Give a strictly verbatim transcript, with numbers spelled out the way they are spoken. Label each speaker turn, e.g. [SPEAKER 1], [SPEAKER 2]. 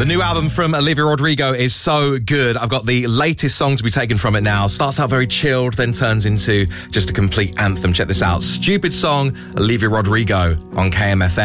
[SPEAKER 1] The new album from Olivia Rodrigo is so good. I've got the latest song to be taken from it now. Starts out very chilled, then turns into just a complete anthem. Check this out. Stupid Song, Olivia Rodrigo on K M F M.